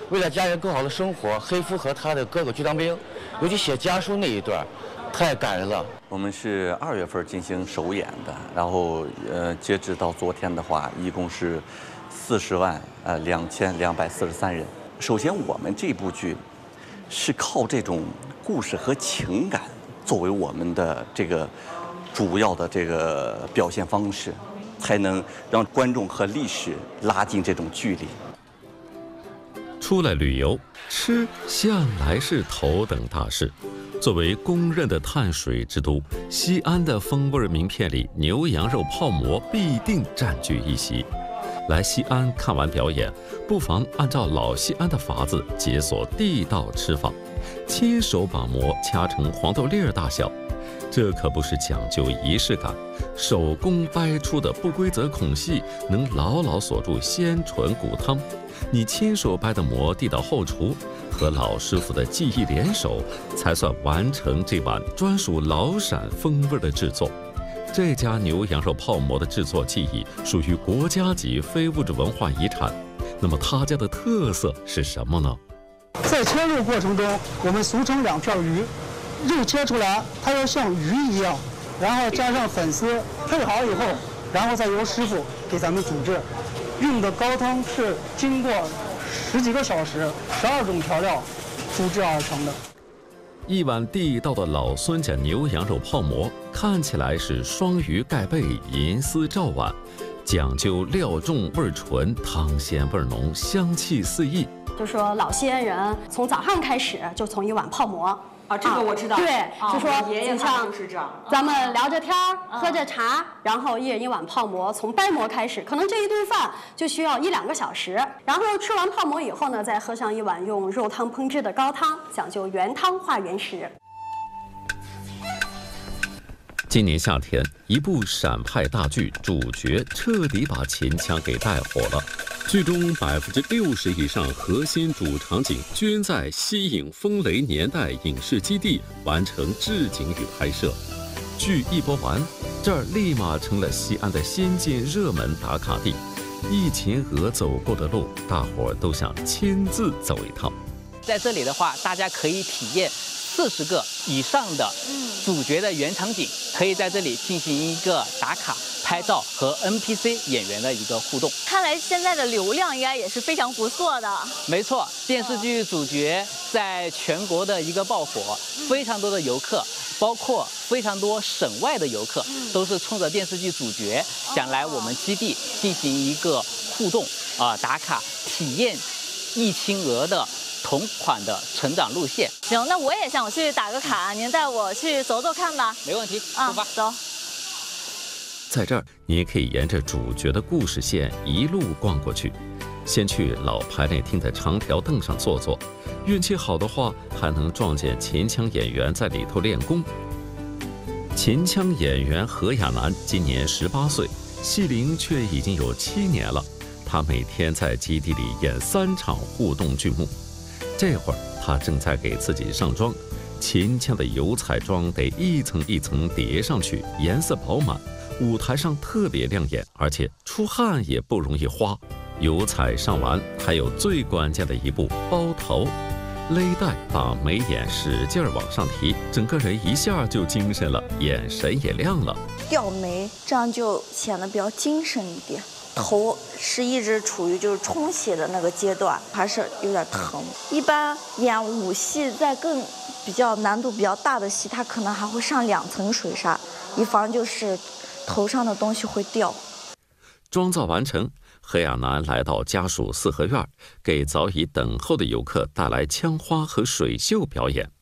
为了家人更好的生活，黑夫和他的哥哥去当兵，尤其写家书那一段，太感人了。 我们是2月份进行首演的，然后截止到昨天的话，一共是402243人。首先，我们这部剧是靠这种故事和情感作为我们的这个主要的这个表现方式，才能让观众和历史拉近这种距离。 出来旅游，吃向来是头等大事。作为公认的碳水之都，西安的风味名片里，牛羊肉泡馍必定占据一席。来西安看完表演，不妨按照老西安的法子解锁地道吃法，亲手把馍掐成黄豆粒儿大小。这可不是讲究仪式感，手工掰出的不规则孔隙能牢牢锁住鲜醇骨汤。你亲手掰的馍递到后厨，和老师傅的技艺联手，才算完成这碗专属老陕风味的制作。这家牛羊肉泡馍的制作技艺属于国家级非物质文化遗产。那么他家的特色是什么呢？ 在切肉过程中，我们俗称2片鱼，肉切出来它要像鱼一样，然后加上粉丝配好以后，然后再由师傅给咱们煮制。用的高汤是经过10几个小时，12种调料煮制而成的。 一碗地道的老孙家牛羊肉泡馍，看起来是双鱼盖被，银丝罩碗，讲究料重味纯，汤鲜味浓，香气四溢。 就说老西安人从早上开始就从一碗泡馍。 这个我知道。 对，就说爷爷他就是这样， 咱们聊着天儿，喝着茶，然后一人一碗泡馍，从掰馍开始，可能这一顿饭就需要1-2个小时。然后吃完泡馍以后呢，再喝上一碗用肉汤烹制的高汤，讲究原汤化原食。 今年夏天，一部陕派大剧主角彻底把秦腔给带火了。剧中60%以上核心主场景均在西影风雷年代影视基地完成置景与拍摄。剧一播完，这儿立马成了西安的先进热门打卡地。一秦娥走过的路，大伙儿都想亲自走一趟。 在这里的话，大家可以体验40个以上的主角的原场景，可以在这里进行一个打卡、拍照和 NPC 演员的一个互动。 看来现在的流量应该也是非常不错的。 没错，电视剧主角在全国的一个爆火，非常多的游客，包括非常多省外的游客，都是冲着电视剧主角想来我们基地进行一个互动打卡，体验易亲鹅的同款的成长路线。 行，那我也想去打个卡，您带我去走走看吧。 没问题，出发。 走。 在这儿，你也可以沿着主角的故事线一路逛过去，先去老排练厅的长条凳上坐坐，运气好的话，还能撞见秦腔演员在里头练功。秦腔演员何亚楠今年18岁，戏龄却已经有7年了。他每天在基地里演3场互动剧目，这会儿他正在给自己上妆。秦腔的油彩妆得一层一层叠上去，颜色饱满，舞台上特别亮眼，而且出汗也不容易花。油彩上完，还有最关键的一步包头，勒带把眉眼使劲往上提，整个人一下就精神了，眼神也亮了。 吊眉，这样就显得比较精神一点。头是一直处于就是充血的那个阶段，还是有点疼。一般演武戏在更比较难度比较大的戏，他可能还会上2层水纱，以防就是头上的东西会掉。 妆造完成，何亚楠来到家属4合院，给早已等候的游客带来枪花和水袖表演。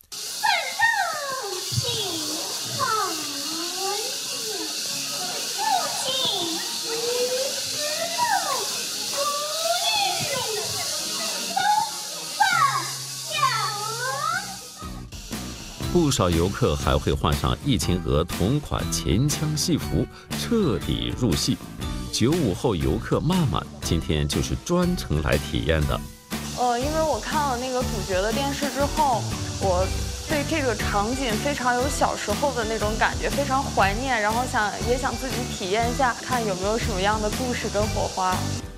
不少游客还会换上易秦娥同款秦腔戏服，彻底入戏。95后游客曼曼今天就是专程来体验的。 因为我看了那个主角的电视之后，我对这个场景非常有小时候的那种感觉，非常怀念，然后也想自己体验一下，看有没有什么样的故事跟火花。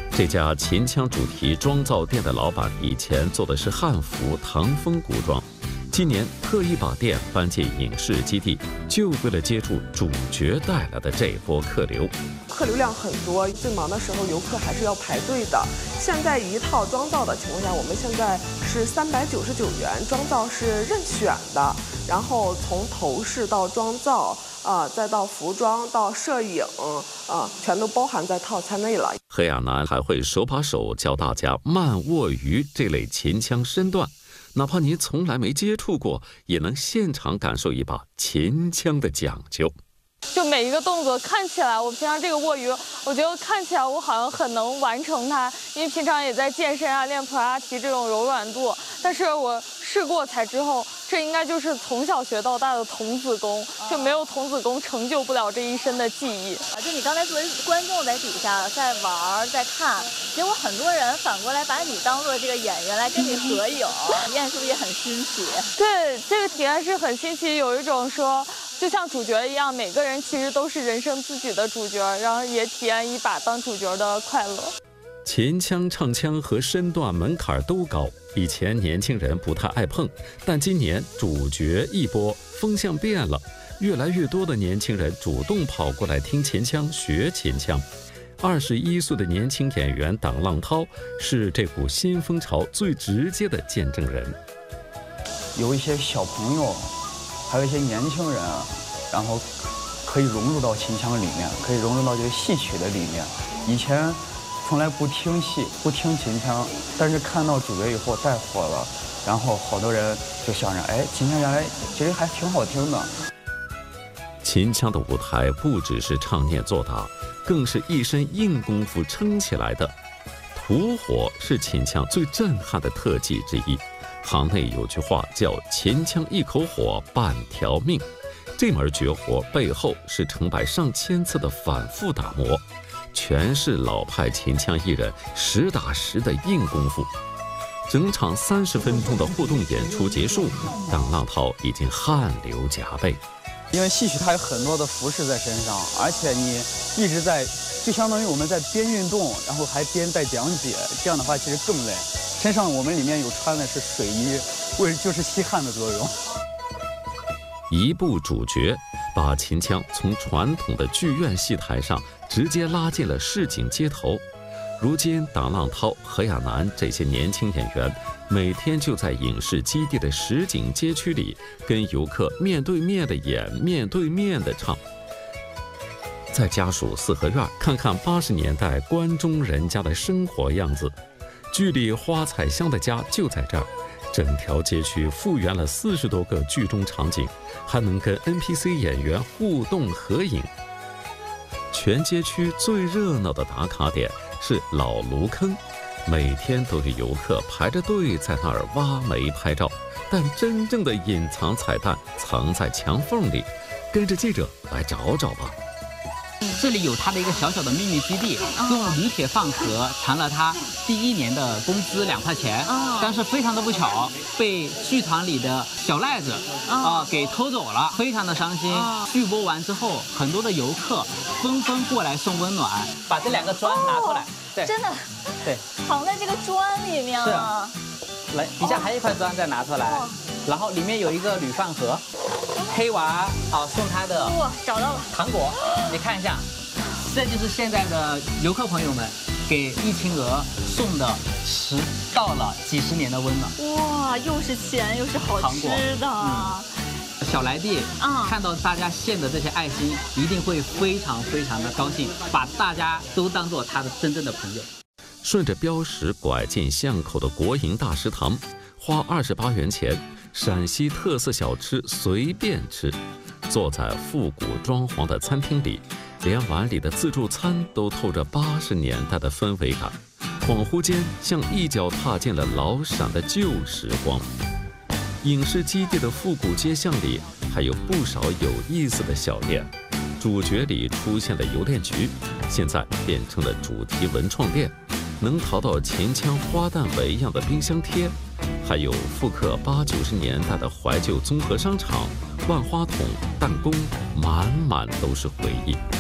这家秦腔主题妆造店的老板以前做的是汉服、唐风古装，今年特意把店搬进影视基地，就为了接触主角带来的这波客流。 客流量很多，最忙的时候游客还是要排队的。现在一套妆造的情况下，我们现在是399元，妆造是任选的，然后从头饰到妆造。再到服装到摄影，全都包含在套餐内了。 何亚楠还会手把手教大家慢握鱼这类秦腔身段，哪怕您从来没接触过，也能现场感受一把秦腔的讲究。 就每一个动作看起来，我平常这个握鱼，我觉得看起来我好像很能完成它，因为平常也在健身啊、练普拉提这种柔软度。但是我试过才之后，这应该就是从小学到大的童子功，就没有童子功成就不了这一身的技艺。 就你刚才作为观众在底下在玩在看，结果很多人反过来把你当做这个演员来跟你合影，体验是不是也很新奇？ 对，这个体验是很新奇，有一种说。就像主角一样，每个人其实都是人生自己的主角，然后也体验一把当主角的快乐。 秦腔、唱腔和身段门槛都高，以前年轻人不太爱碰，但今年主角一波，风向变了，越来越多的年轻人主动跑过来听秦腔、学秦腔。21岁的年轻演员党浪涛是这股新风潮最直接的见证人。 有一些小朋友。还有一些年轻人啊，然后可以融入到秦腔里面，可以融入到这个戏曲的里面。以前从来不听戏、不听秦腔，但是看到主角以后带火了，然后好多人就想着，哎，秦腔原来其实还挺好听的。 秦腔的舞台不只是唱念做打，更是一身硬功夫撑起来的。吐火是秦腔最震撼的特技之一。行内有句话叫“秦腔一口火，半条命”，这门绝活背后是成百上千次的反复打磨，全是老派秦腔艺人实打实的硬功夫。整场30分钟的互动演出结束，党浪涛已经汗流浃背。 因为戏曲它有很多的服饰在身上，而且你一直在，就相当于我们在边运动，然后还边在讲解，这样的话其实更累。身上我们里面有穿的是水衣，就是吸汗的作用。 一部主角把秦腔从传统的剧院戏台上直接拉进了市井街头。如今党浪涛、何亚楠这些年轻演员每天就在影视基地的实景街区里跟游客面对面的演，面对面的唱。在家属四合院看看80年代关中人家的生活样子，剧里花彩香的家就在这儿，整条街区复原了40多个剧中场景，还能跟 NPC 演员互动合影。全街区最热闹的打卡点是老芦坑，每天都有游客排着队在那儿挖煤拍照，但真正的隐藏彩蛋藏在墙缝里，跟着记者来找找吧。 这里有他的一个小小的秘密基地，用铝铁饭盒藏了他第1年的工资2块钱，但是非常的不巧，被剧团里的小赖子给偷走了，非常的伤心。剧播完之后，很多的游客纷纷过来送温暖，把这2个砖拿出来，对， 真的， 对， 藏在这个砖里面了。 来，底下还有一块砖再拿出来，然后里面有一个铝饭盒，黑娃送他的找到了糖果，你看一下，这就是现在的游客朋友们给易青娥送的迟到了几10年的温暖。 哇，又是钱又是好吃的。 小来弟看到大家献的这些爱心，一定会非常非常的高兴，把大家都当做他的真正的朋友。 顺着标识拐进巷口的国营大食堂，花28元钱，陕西特色小吃随便吃。坐在复古装潢的餐厅里，连碗里的自助餐都透着80年代的氛围感，恍惚间像一脚踏进了老陕的旧时光。影视基地的复古街巷里还有不少有意思的小店，主角里出现的邮电局，现在变成了主题文创店。能淘到秦腔花旦纹样的冰箱贴，还有复刻80、90年代的怀旧综合商场，万花筒、弹弓，满满都是回忆。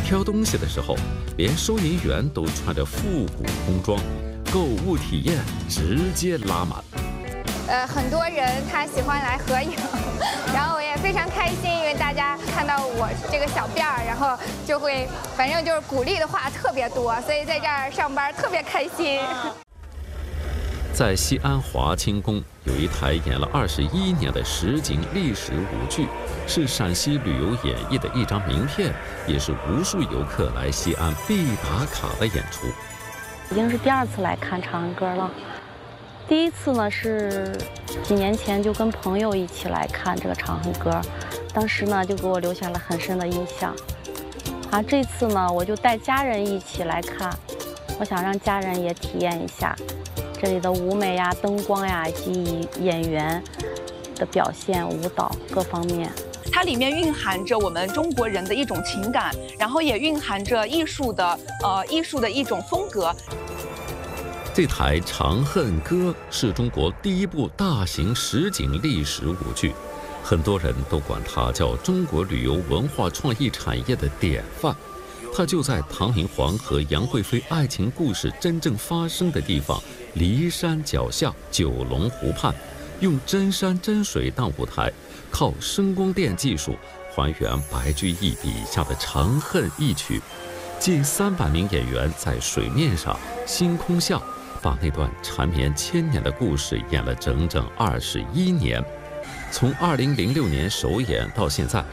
挑东西的时候，连收银员都穿着复古工装，购物体验直接拉满。 很多人他喜欢来合影，然后我也非常开心，因为大家看到我这个小辫儿，然后就会，反正就是鼓励的话特别多，所以在这儿上班特别开心。 在西安华清宫有一台演了21年的实景历史舞剧，是陕西旅游演艺的一张名片，也是无数游客来西安必打卡的演出。 已经是第2次来看《长恨歌》了。第1次呢是几年前就跟朋友一起来看这个《长恨歌》，当时呢就给我留下了很深的印象。这次呢我就带家人一起来看，我想让家人也体验一下这里的舞美呀、灯光呀，以及演员的表现、舞蹈各方面。 它里面蕴含着我们中国人的一种情感，然后也蕴含着艺术的一种风格。 这台《长恨歌》是中国第1部大型实景历史舞剧，很多人都管它叫中国旅游文化创意产业的典范。它就在唐明皇和杨贵妃爱情故事真正发生的地方骊山脚下九龙湖畔，用真山真水当舞台，靠声光电技术还原白居易笔下的《长恨》一曲。近300名演员在水面上、星空下，把那段缠绵千年的故事演了整整21年。从2006年首演到现在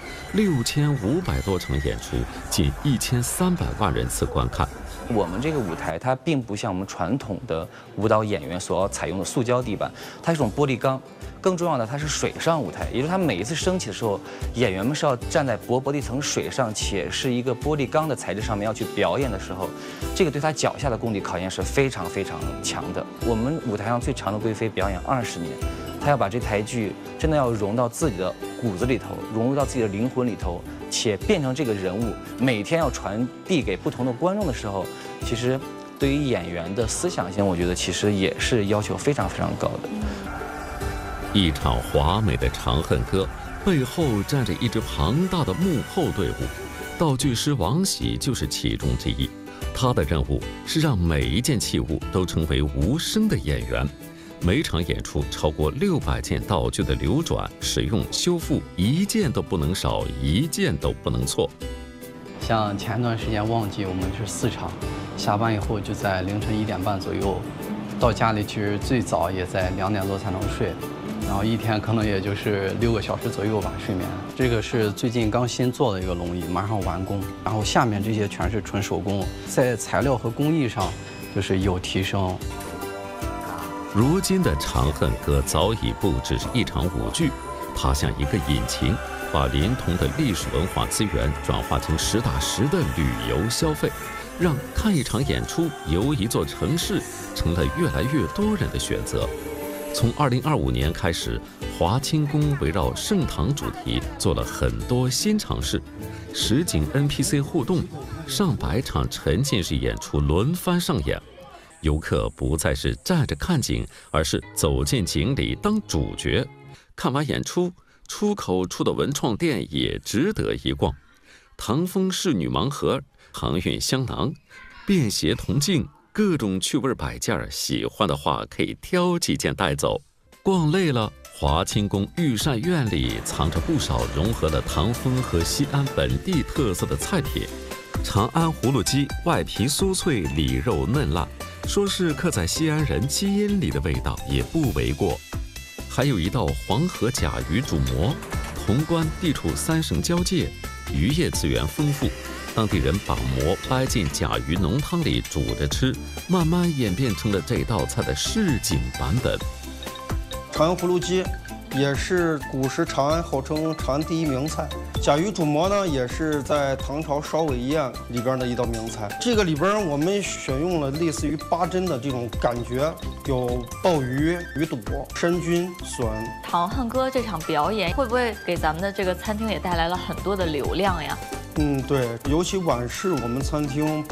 ，6500多场演出，近1300万人次观看。 我们这个舞台它并不像我们传统的舞蹈演员所要采用的塑胶地板，它是一种玻璃钢。更重要的，它是水上舞台，也就是它每一次升起的时候，演员们是要站在薄薄的一层水上，且是一个玻璃钢的材质上面要去表演的时候，这个对他脚下的功底考验是非常非常强的。我们舞台上最长的贵妃表演20年，她要把这台剧真的要融到自己的骨子里头，融入到自己的灵魂里头，且变成这个人物，每天要传递给不同的观众的时候，其实对于演员的思想性，我觉得其实也是要求非常非常高的。 一场华美的《长恨歌》背后站着一支庞大的幕后队伍，道具师王喜就是其中之一。他的任务是让每一件器物都成为无声的演员。每场演出超过600件道具的流转、使用、修复，一件都不能少，一件都不能错。 像前段时间旺季，我们是4场，下班以后就在凌晨1点半左右，到家里其实最早也在2点多才能睡。然后一天可能也就是6个小时左右吧睡眠。这个是最近刚新做的一个龙椅，马上完工。然后下面这些全是纯手工，在材料和工艺上就是有提升。 如今的《长恨歌》早已不只是一场舞剧，它像一个引擎，把临潼的历史文化资源转化成实打实的旅游消费，让看一场演出、游一座城市成了越来越多人的选择。从2025年开始，华清宫围绕盛唐主题做了很多新尝试，实景 NPC 互动，上百场沉浸式演出轮番上演。游客不再是站着看景，而是走进景里当主角。看完演出，出口处的文创店也值得一逛。唐风仕女盲盒、航运香囊、便携铜镜，各种趣味摆件，喜欢的话可以挑几件带走。逛累了，华清宫御膳院里藏着不少融合了唐风和西安本地特色的菜品。长安葫芦鸡外皮酥脆，里肉嫩烂，说是刻在西安人基因里的味道也不为过。还有一道黄河甲鱼煮馍，潼关地处3省交界，渔业资源丰富，当地人把馍掰进甲鱼浓汤里煮着吃，慢慢演变成了这道菜的市井版本。 长安葫芦鸡也是古时长安号称长安第1名菜。甲鱼煮馍呢，也是在唐朝烧尾宴里边的一道名菜。这个里边我们选用了类似于八珍的这种感觉，有鲍鱼、鱼肚、山菌、笋。 长恨歌这场表演会不会给咱们的这个餐厅也带来了很多的流量呀？ 对，尤其晚市，我们餐厅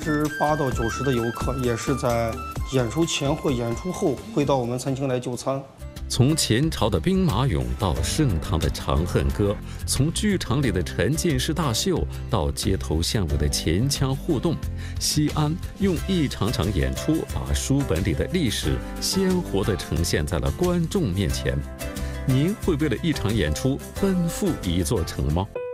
8%到90%的游客也是在演出前或演出后会到我们餐厅来就餐。 从前朝的兵马俑到盛唐的《长恨歌》，从剧场里的沉浸式大秀到街头巷尾的前腔互动，西安用一场场演出把书本里的历史鲜活地呈现在了观众面前。您会为了一场演出奔赴一座城吗？